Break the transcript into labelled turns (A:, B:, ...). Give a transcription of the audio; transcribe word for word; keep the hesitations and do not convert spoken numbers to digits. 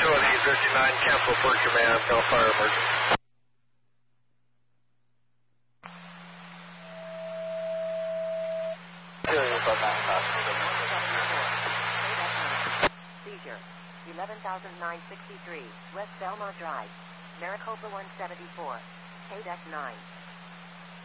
A: Utility fifty-nine, cancel for command, no fire emergency.
B: Seizure, eleven thousand nine sixty-three, West Belmont Drive, Maricopa one seventy-four, K D E C nine.